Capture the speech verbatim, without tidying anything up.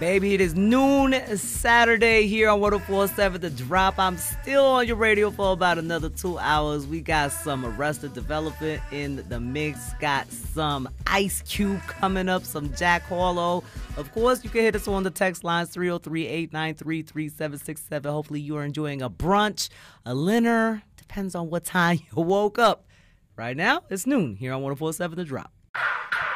Baby, it is noon Saturday here on one oh four point seven The Drop. I'm still on your radio for about another two hours. We got some Arrested Development in the mix. Got some Ice Cube coming up, some Jack Harlow. Of course, you can hit us on the text lines three oh three, eight nine three, three seven six seven. Hopefully you are enjoying a brunch, a dinner. Depends on what time you woke up. Right now, it's noon here on one oh four point seven The Drop.